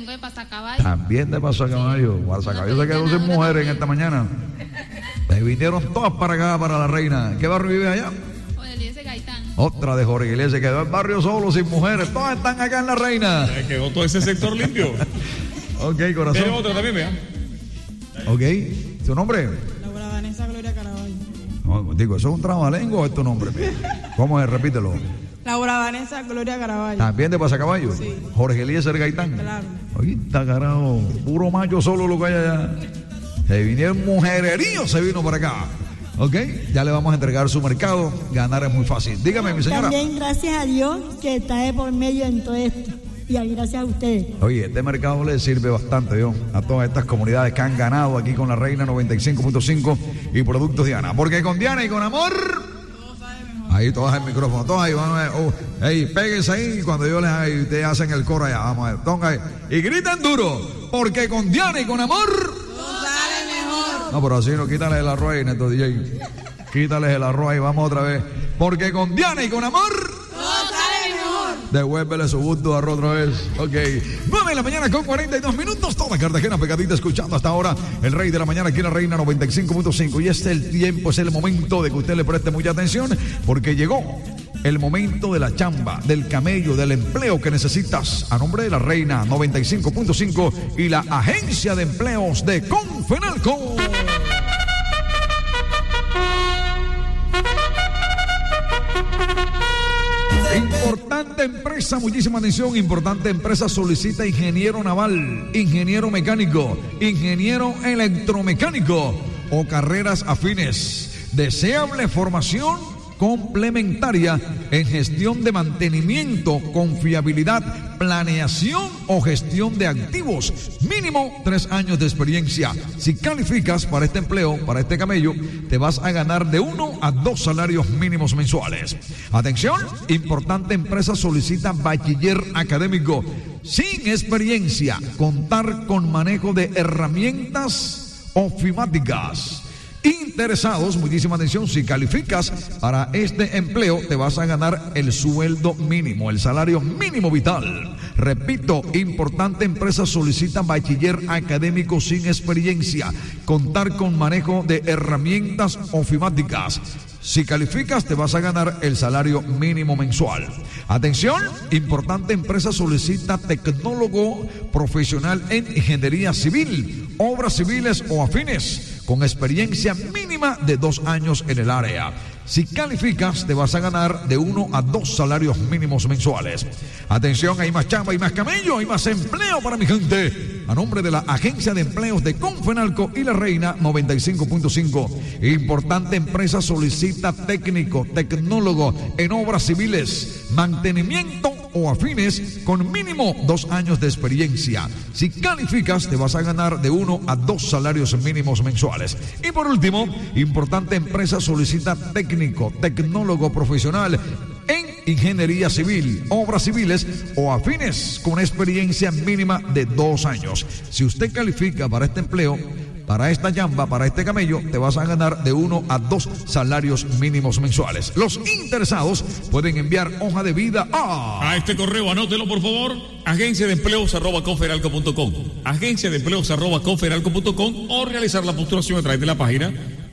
vengo de Pasacaballo. También de Pasacaballo. Pasacaballo se quedó sin mujeres en esta mañana. Se vinieron todas para acá, para la reina. ¿Qué barrio vive allá? Jorge Eliezer Gaitán. Otra de Jorge Eliezer, se quedó el barrio solo, sin mujeres. Todas están acá en la reina. Quedó todo ese sector limpio. Ok, corazón. Pero otra también, vea. Ok, ¿su nombre? Laura Vanessa Gloria Caraballo. No, digo, ¿eso es un trabalengo o es tu nombre? ¿Cómo es? Repítelo. Laura Vanessa Gloria Caraballo. ¿También de Pasacaballo? Sí. Jorge Eliezer Gaitán. Claro. Ahorita, carajo, puro macho solo lo que hay allá. Se vinieron mujererío, se vino para acá. Ok, ya le vamos a entregar su mercado. Ganar es muy fácil. Dígame, mi señora. También gracias a Dios que está de por medio en todo esto. Y gracias a ustedes. Oye, este mercado le sirve bastante, Dios, a todas estas comunidades que han ganado aquí con la Reina 95.5 y Productos Diana. Porque con Diana y con amor... Ahí todas el micrófono, todas ahí, vamos a ver. Ey, péguense ahí cuando yo les haga y ustedes hacen el coro allá, vamos a ver, toca ahí. Y griten duro, porque con Diana y con amor... Todo sale mejor. No, pero así no, quítales el arroz ahí, Neto DJ. Quítales el arroz ahí, vamos otra vez. Porque con Diana y con amor... Todo sale mejor. Devuélvele su gusto de arroz otra vez. Ok. 9 de la mañana con 42 minutos. Toda Cartagena pegadita escuchando hasta ahora el Rey de la Mañana aquí en la Reina 95.5. Y este es el tiempo, es el momento de que usted le preste mucha atención porque llegó el momento de la chamba, del camello, del empleo que necesitas. A nombre de la Reina 95.5 y la Agencia de Empleos de Confenalco. Importante empresa, muchísima atención, importante empresa solicita ingeniero naval, ingeniero mecánico, ingeniero electromecánico o carreras afines. Deseable formación complementaria en gestión de mantenimiento, confiabilidad, planeación o gestión de activos. Mínimo 3 años de experiencia. Si calificas para este empleo, para este camello, te vas a ganar de 1 a 2 salarios mínimos mensuales. Atención, importante empresa solicita bachiller académico sin experiencia, contar con manejo de herramientas ofimáticas. Interesados, muchísima atención, si calificas para este empleo te vas a ganar el sueldo mínimo, el salario mínimo vital. Repito, importante empresa solicita bachiller académico sin experiencia, contar con manejo de herramientas ofimáticas. Si calificas te vas a ganar el salario mínimo mensual. Atención, importante empresa solicita tecnólogo profesional en ingeniería civil, obras civiles o afines, con experiencia mínima de 2 años en el área. Si calificas, te vas a ganar de 1 a 2 salarios mínimos mensuales. Atención, hay más chamba, hay más camello, hay más empleo para mi gente. A nombre de la Agencia de Empleos de Confenalco y la Reina 95.5. Importante empresa solicita técnico, tecnólogo en obras civiles, mantenimiento o afines con mínimo 2 años de experiencia. Si calificas, te vas a ganar de 1 a 2 salarios mínimos mensuales. Y por último, importante empresa solicita técnico, tecnólogo profesional en ingeniería civil, obras civiles o afines con experiencia mínima de 2 años. Si usted califica para este empleo, para esta llamba, para este camello, te vas a ganar de 1 a 2 salarios mínimos mensuales. Los interesados pueden enviar hoja de vida a este correo, anótelo por favor, agenciadeempleos@conferalco.com, agenciadeempleos@conferalco.com, o realizar la postulación a través de la página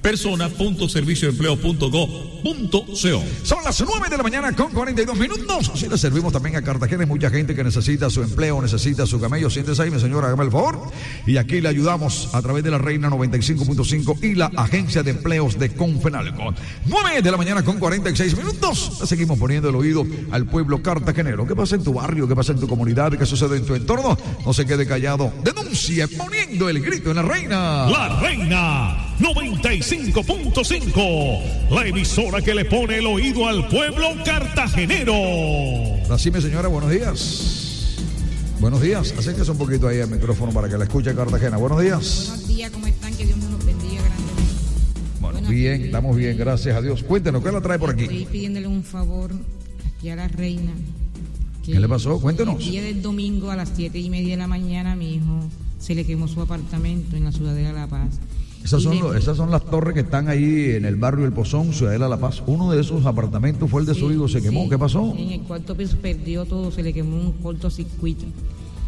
persona.servicioempleo.go.co. Son las 9 de la mañana con 42 minutos. Así le servimos también a Cartagena. Hay mucha gente que necesita su empleo, necesita su camello. Siéntese ahí, mi señora, hágame el favor. Y aquí le ayudamos a través de la Reina 95.5 y la Agencia de Empleos de Confenalco. 9 de la mañana con 46 minutos. Le seguimos poniendo el oído al pueblo cartagenero. ¿Qué pasa en tu barrio? ¿Qué pasa en tu comunidad? ¿Qué sucede en tu entorno? No se quede callado. Denuncie poniendo el grito en la Reina. La Reina 95.5, la emisora que le pone el oído al pueblo cartagenero. Así, mi señora, buenos días. Buenos días. Acérquese un poquito ahí al micrófono para que la escuche Cartagena. Buenos días. Buenos días, ¿cómo están? Que Dios nos bendiga grandemente. Bueno, bien, estamos bien, gracias a Dios. Cuéntenos, ¿qué la trae por aquí? Estoy pidiéndole un favor aquí a la Reina. ¿Qué le pasó? Cuéntenos. El día del domingo a las 7:30 de la mañana, mi hijo se le quemó su apartamento en la Ciudadela La Paz. Esas son las torres que están ahí en el barrio El Pozón, Ciudadela La Paz. Uno de esos apartamentos fue el de su hijo, se quemó. ¿Qué pasó? En el cuarto piso perdió todo, se le quemó un cortocircuito.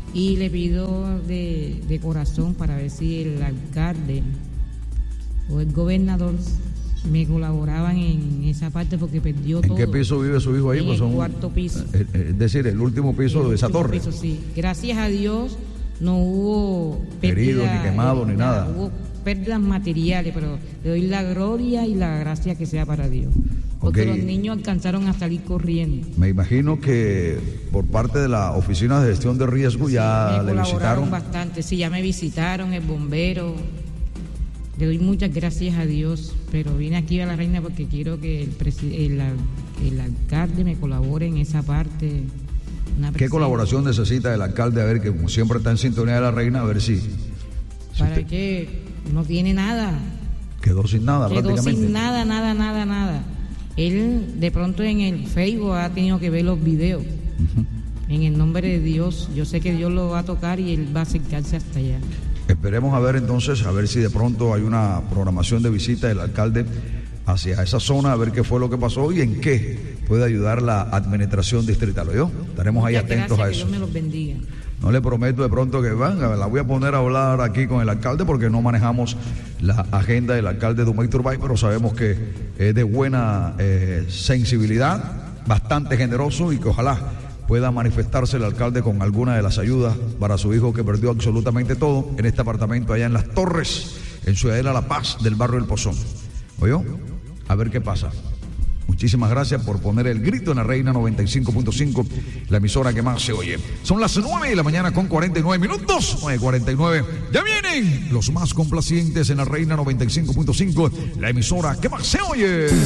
Y le pido de corazón para ver si el alcalde o el gobernador me colaboraban en esa parte porque perdió todo. ¿En qué piso vive su hijo ahí? En Pues el cuarto piso. Es decir, el último piso de esa torre. Piso, sí. Gracias a Dios no hubo heridos, ni quemados, ni nada. Hubo pérdidas materiales, pero le doy la gloria y la gracia que sea para Dios. Porque los niños alcanzaron a salir corriendo. Me imagino que por parte de la Oficina de Gestión de Riesgo ya le visitaron. Bastante, sí, ya me visitaron, el bombero. Le doy muchas gracias a Dios, pero vine aquí a La Reina porque quiero que el alcalde me colabore en esa parte. ¿Qué colaboración necesita el alcalde? A ver, que como siempre está en sintonía de La Reina, a ver si para que no tiene nada. Quedó sin nada prácticamente. Quedó sin nada. Él de pronto en el Facebook ha tenido que ver los videos. En el nombre de Dios, yo sé que Dios lo va a tocar y él va a acercarse hasta allá. Esperemos a ver entonces, a ver si de pronto hay una programación de visita del alcalde hacia esa zona, a ver qué fue lo que pasó y en qué puede ayudar la administración distrital. ¿Oyó? Estaremos ahí atentos a eso. Que Dios me los bendiga. No le prometo de pronto que venga, la voy a poner a hablar aquí con el alcalde porque no manejamos la agenda del alcalde Dumay Turbay, pero sabemos que es de buena sensibilidad, bastante generoso y que ojalá pueda manifestarse el alcalde con alguna de las ayudas para su hijo que perdió absolutamente todo en este apartamento allá en Las Torres, en Ciudadela La Paz del barrio El Pozón. ¿Oyó? A ver qué pasa. Muchísimas gracias por poner el grito en La Reina 95.5, la emisora que más se oye. Son las 9 de la mañana con 49 minutos. 9:49. Ya vienen los más complacientes en La Reina 95.5, la emisora que más se oye.